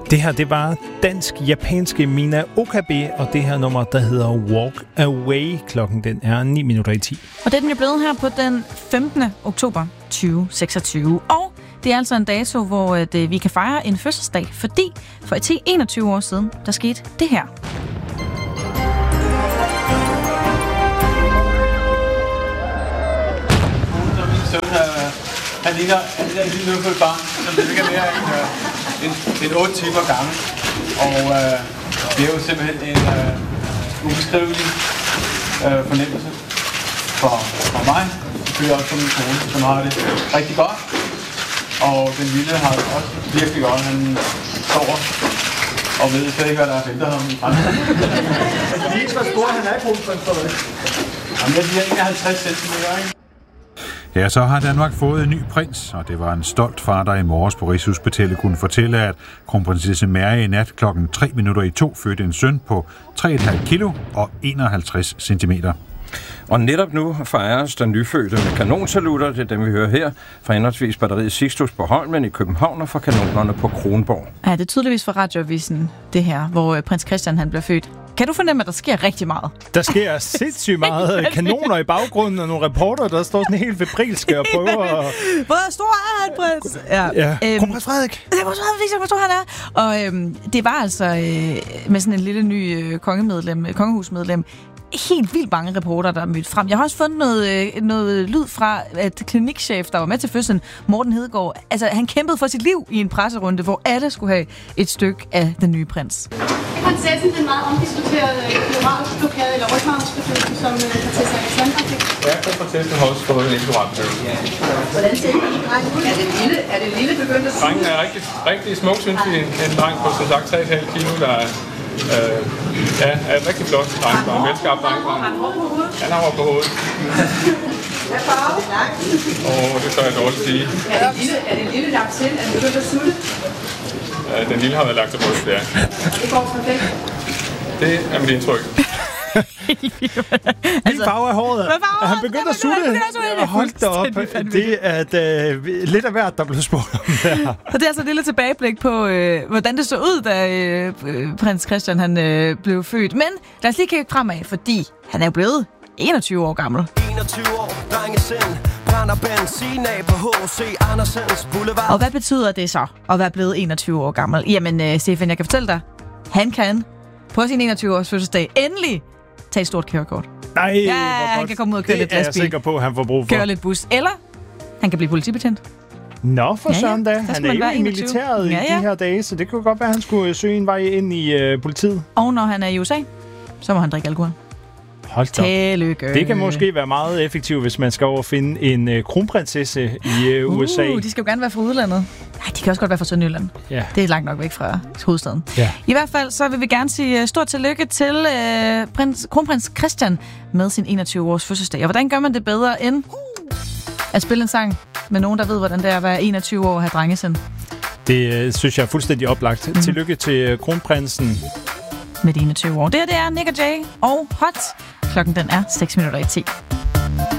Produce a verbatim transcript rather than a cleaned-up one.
Det her, det var dansk-japanske Mina Okabe, og det her nummer, der hedder Walk Away. Klokken den er ni minutter i ti. Og det er den jo blevet her på den femtende oktober tyve seksogtyve. Og det er altså en dato, hvor at, vi kan fejre en fødselsdag, fordi for enogtyve år siden, der skete det her. Han ligner et lille nyfødt barn, som det kan være en, en, en otte timer gammel. Og øh, det er jo simpelthen en øh, ubeskrivelig øh, fornemmelse for, for mig. Selvfølgelig også for min kone, som har det rigtig godt. Og den lille har det også virkelig godt. Han sover og ved slet ikke, hvad der er venter ham i fremtiden. Lige så stor han er i kronprins for dig. Jamen, jeg bliver enoghalvtreds centimeter, ikke? Ja, så har Danmark fået en ny prins, og det var en stolt far, der i morges på Rigshospitalet kunne fortælle, at kronprinsesse Mary i nat klokken tre minutter i to fødte en søn på tre komma fem kilo og enoghalvtreds centimeter. Og netop nu fejres den nyfødte med kanonsalutter, det er dem vi hører her, fra henholdsvis batteriet Sixtus på Holmen i København og fra kanonerne på Kronborg. Ja, det er tydeligvis fra Radioavisen, det her, hvor prins Christian han bliver født. Kan du fornemme, at der sker rigtig meget? Der sker sindssygt meget. Kanoner i baggrunden og nogle reporter, der står sådan helt febrilske og prøver at... Hvor stor er han, prins? Ja, ja. Øhm, Kronprins Frederik. Det var så hvor stor han er. Og øhm, det var altså øh, med sådan en lille ny øh, kongemedlem, kongehusmedlem, helt vildt mange reporter, der er mødt frem. Jeg har også fundet noget, øh, noget lyd fra et klinikchef, der var med til fødslen, Morten Hedegaard. Altså, han kæmpede for sit liv i en presserunde, hvor alle skulle have et stykke af den nye prins. Prinsessen den meget omdiskuterede pluralblokade eller rygmarvsbedøvelse, som prinsesse Alexandra fik. Ja, prinsessen har også fået en pluralblokade. Ja. Hvordan ser det ud, dreng? Er det lille, er det lille begyndt at sige? Drengen er rigtig, rigtig smuk, synes vi. En dreng på som sagt tre komma fem kilo, der er, øh, ja, er et rigtig flot dreng. Han har velskabt dreng. Han har på hovedet. Han har på hovedet. Hvad farve? Åh, det tør jeg dårligt sige. Er det lille, er det lille lagt til? Er det begyndt at sutte? Den lille har været lagt til bryst, ja. Det går perfekt. Det er mit indtryk. Hvilken farve er håret? Hvad farve? Han begyndte at sutte. Hold da op. Det er et, uh, lidt af hvert, der blev spurgt om der. Så det er altså et lille tilbageblik på, øh, hvordan det så ud, da øh, prins Christian han, øh, blev født. Men lad os lige kigge fremad, fordi han er jo blevet enogtyve år gammel. enogtyve år, drengesind, brænder benzin af på H C Andersens Boulevard. Og hvad betyder det så, at være blevet enogtyve år gammel? Jamen, øh, Stefan, jeg kan fortælle dig, han kan på sin enogtyve-års fødselsdag endelig tage et stort kørekort. Nej, ja, han kan komme ud og køre det lidt lastbil. Det er jeg sikker på, at han får brug for. Køre lidt bus. Eller han kan blive politibetjent. Nå, for ja, ja. søren da. Han er jo i militæret ja, ja. i de her dage, så det kunne godt være, at han skulle søge en vej ind i uh, politiet. Og når han er i U S A, så må han drikke alkohol. Hold da. Tillykke. Det kan måske være meget effektivt, hvis man skal over finde en uh, kronprinsesse i uh, U S A. Uh, de skal jo gerne være fra udlandet. Nej, de kan også godt være fra Sønderjylland. Ja. Det er langt nok væk fra hovedstaden. Ja. I hvert fald så vil vi gerne sige stort tillykke til uh, prins, kronprins Christian med sin enogtyve-års fødselsdag. Og hvordan gør man det bedre end at spille en sang med nogen, der ved, hvordan det er at være enogtyve år og have drengesind? Det uh, synes jeg er fuldstændig oplagt. Mm. Tillykke til uh, kronprinsen. Med de enogtyve år. Det her det er Nick og Jay og Hot. Klokken den er seks minutter i ti.